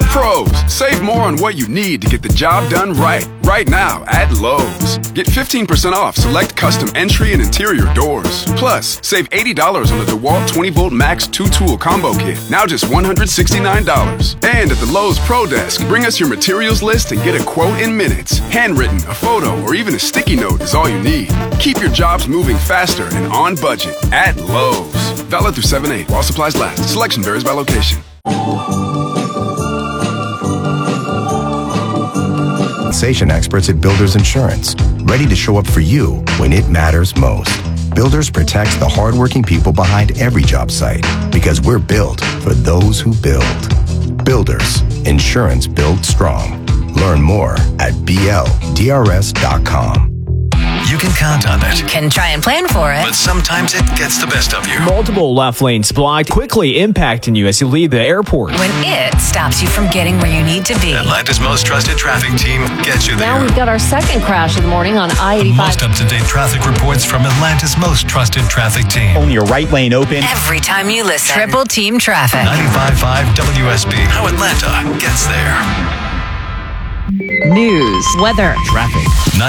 Pros, save more on what you need to get the job done right now at Lowe's. Get 15% off select custom entry and interior doors. Plus, save $80 on the DeWalt 20-volt Max 2-tool combo kit, now just $169. And at the Lowe's Pro Desk, bring us your materials list and get a quote in minutes. Handwritten, a photo, or even a sticky note is all you need. Keep your jobs moving faster and on budget at Lowe's. Valid through 7/8 while supplies last. Selection varies by location. Compensation experts at Builders Insurance, ready to show up for you when it matters most. Builders protects the hardworking people behind every job site because we're built for those who build. Builders, insurance built strong. Learn more at bldrs.com. You can count on it. Can try and plan for it. But sometimes it gets the best of you. Multiple left lanes blocked, quickly impacting you as you leave the airport. When it stops you from getting where you need to be. Atlanta's most trusted traffic team gets you there. Now we've got our second crash of the morning on I-85. Most up-to-date traffic reports from Atlanta's most trusted traffic team. Only your right lane open. Every time you listen. Triple Team Traffic. 95.5 WSB. How Atlanta gets there. News, weather, Traffic.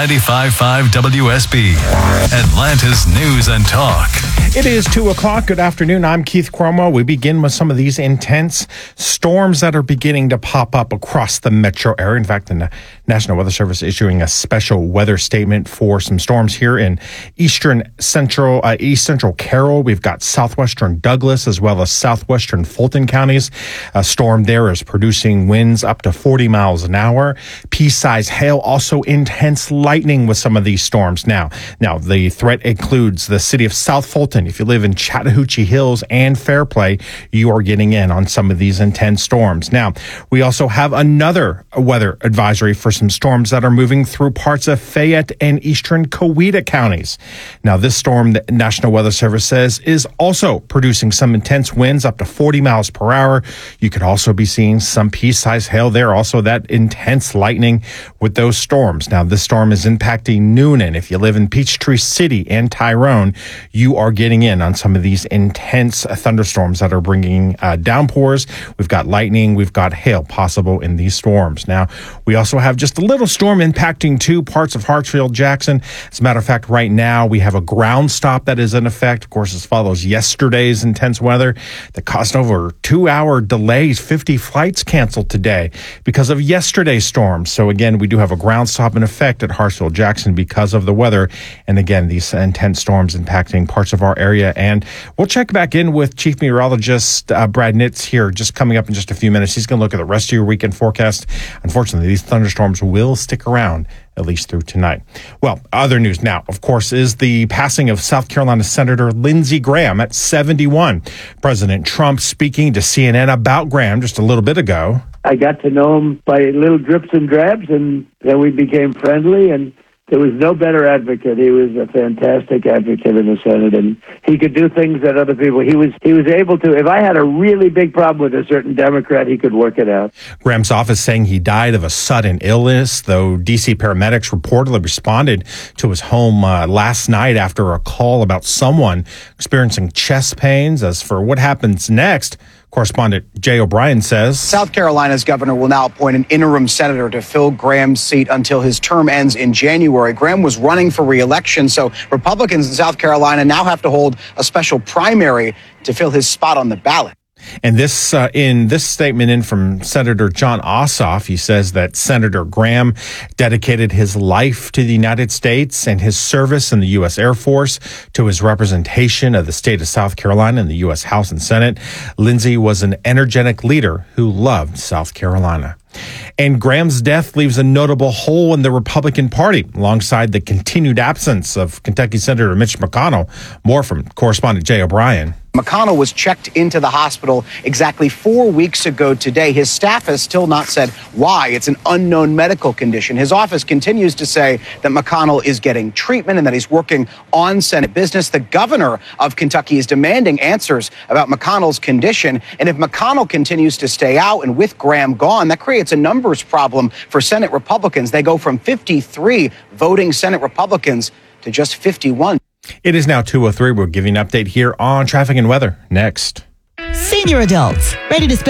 95.5 WSB. Atlanta's News and Talk. It is 2 o'clock. Good afternoon. I'm Keith Cuomo. We begin with some of these intense storms that are beginning to pop up across the metro area. In fact, the National Weather Service issuing a special weather statement for some storms here in east central Carroll. We've got southwestern Douglas as well as southwestern Fulton counties. A storm there is producing winds up to 40 miles an hour. Pea-size hail, also intense lightning with some of these storms. Now the threat includes the city of South Fulton. If you live in Chattahoochee Hills and Fairplay, you are getting in on some of these intense storms. Now, we also have another weather advisory for some storms that are moving through parts of Fayette and eastern Coweta counties. Now, this storm, the National Weather Service says, is also producing some intense winds up to 40 miles per hour. You could also be seeing some pea-sized hail there, also that intense lightning with those storms. Now, this storm is impacting Noonan. If you live in Peachtree City and Tyrone, you are getting in on some of these intense thunderstorms that are bringing downpours. We've got lightning. We've got hail possible in these storms. Now, we also have just a little storm impacting two parts of Hartsfield, Jackson. As a matter of fact, right now, we have a ground stop that is in effect. Of course, as follows yesterday's intense weather that caused over 2-hour delays, 50 flights canceled today because of yesterday's storm. So again, we do have a ground stop in effect at Hartsfield, Jackson because of the weather. And again, these intense storms impacting parts of our area. And we'll check back in with Chief Meteorologist Brad Nitz here just coming up in just a few minutes. He's going to look at the rest of your weekend forecast. Unfortunately, these thunderstorms will stick around at least through tonight. Well, other news now, of course, is the passing of South Carolina Senator Lindsey Graham at 71. President Trump speaking to CNN about Graham just a little bit ago. I got to know him by little drips and drabs, and then we became friendly, and there was no better advocate. He was a fantastic advocate in the Senate, and he could do things that other people, he was able to. If I had a really big problem with a certain Democrat, he could work it out. Graham's office saying he died of a sudden illness, though D.C. paramedics reportedly responded to his home last night after a call about someone experiencing chest pains. As for what happens next, correspondent Jay O'Brien says South Carolina's governor will now appoint an interim senator to fill Graham's seat until his term ends in January. Graham was running for re-election, so Republicans in South Carolina now have to hold a special primary to fill his spot on the ballot. And this, in this statement in from Senator Jon Ossoff, he says that Senator Graham dedicated his life to the United States and his service in the U.S. Air Force to his representation of the state of South Carolina in the U.S. House and Senate. Lindsey was an energetic leader who loved South Carolina. And Graham's death leaves a notable hole in the Republican Party, alongside the continued absence of Kentucky Senator Mitch McConnell. More from correspondent Jay O'Brien. McConnell was checked into the hospital exactly 4 weeks ago today. His staff has still not said why. It's an unknown medical condition. His office continues to say that McConnell is getting treatment and that he's working on Senate business. The governor of Kentucky is demanding answers about McConnell's condition. And if McConnell continues to stay out and with Graham gone, that creates a numbers problem for Senate Republicans. They go from 53 voting Senate Republicans to just 51. It is now 2:03. We'll give you an update here on traffic and weather next. Senior adults, ready to spend